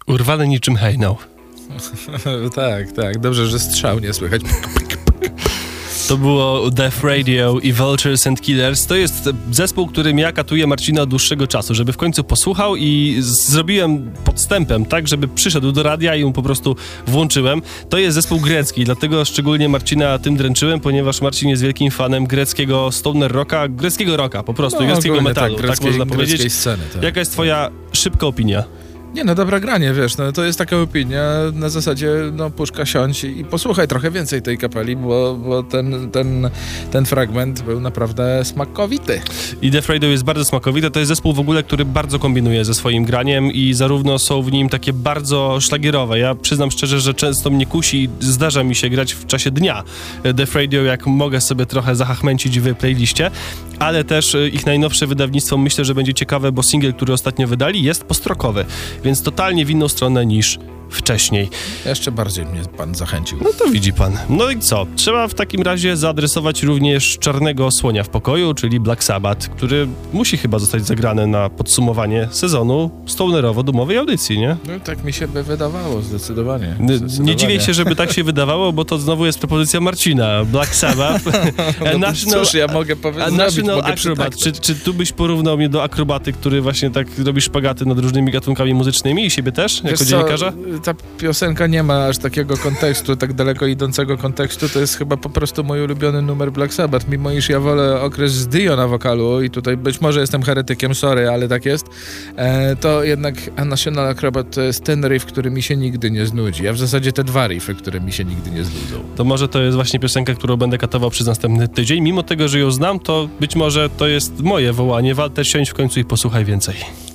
Urwane niczym hejnał. Tak. Dobrze, że strzał nie słychać. To było Death Radio i Vultures and Killers. To jest zespół, którym ja katuję Marcina od dłuższego czasu, żeby w końcu posłuchał i zrobiłem podstępem, tak, żeby przyszedł do radia i mu po prostu włączyłem. To jest zespół grecki, dlatego szczególnie Marcina tym dręczyłem, ponieważ Marcin jest wielkim fanem greckiego stoner rocka, greckiego rocka po prostu, greckiego metalu, tak można powiedzieć. Sceny, tak. Jaka jest twoja szybka opinia? Nie, no dobra granie, wiesz, no to jest taka opinia na zasadzie, no puszka, siądź i posłuchaj trochę więcej tej kapeli, bo ten fragment był naprawdę smakowity. I Death Radio jest bardzo smakowity, to jest zespół w ogóle, który bardzo kombinuje ze swoim graniem i zarówno są w nim takie bardzo szlagierowe. Ja przyznam szczerze, że często mnie kusi, zdarza mi się grać w czasie dnia Death Radio, jak mogę sobie trochę zachachmęcić w playliście, ale też ich najnowsze wydawnictwo myślę, że będzie ciekawe, bo singiel, który ostatnio wydali, jest postrokowy, więc totalnie w inną stronę niż wcześniej. Jeszcze bardziej mnie pan zachęcił. No to widzi pan. No i co? Trzeba w takim razie zaadresować również Czarnego Słonia w pokoju, czyli Black Sabbath, który musi chyba zostać zagrany na podsumowanie sezonu stonerowo-dumowej audycji, nie? No tak mi się by wydawało, zdecydowanie. Nie dziwię się, żeby tak się wydawało, bo to znowu jest propozycja Marcina. Black Sabbath. Cóż, ja mogę powiedzieć, National Acrobat. Czy tu byś porównał mnie do akrobaty, który właśnie tak robi szpagaty nad różnymi gatunkami muzycznymi i siebie też, jako dziennikarza? Ta piosenka nie ma aż takiego kontekstu, tak daleko idącego kontekstu. To jest chyba po prostu mój ulubiony numer Black Sabbath, mimo iż ja wolę okres z Dio na wokalu i tutaj być może jestem heretykiem, sorry, ale tak jest, to jednak National Acrobat to jest ten riff, który mi się nigdy nie znudzi, a w zasadzie te dwa riffy, które mi się nigdy nie znudzą. To może to jest właśnie piosenka, którą będę katował przez następny tydzień. Mimo tego, że ją znam, to być może to jest moje wołanie. Walter, siądź w końcu i posłuchaj więcej.